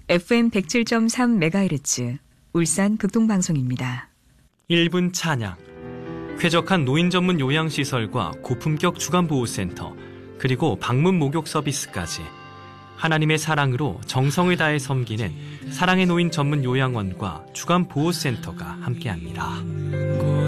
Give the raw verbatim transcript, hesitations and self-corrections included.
에프엠 백칠 점 삼 메가헤르츠 울산 극동방송입니다. 일 분 찬양. 쾌적한 노인 전문 요양시설과 고품격 주간보호센터, 그리고 방문 목욕 서비스까지 하나님의 사랑으로 정성을 다해 섬기는 사랑의 노인 전문 요양원과 주간보호센터가 함께합니다.